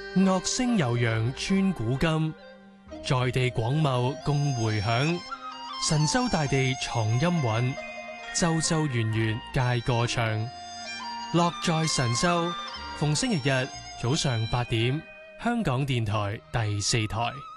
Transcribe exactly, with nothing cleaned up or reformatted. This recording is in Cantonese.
樂聲悠揚穿古今，在地廣袤共迴響。神州大地藏音韻，州州縣縣皆歌唱。樂在神州，逢星期日早上八點，香港電台第四台。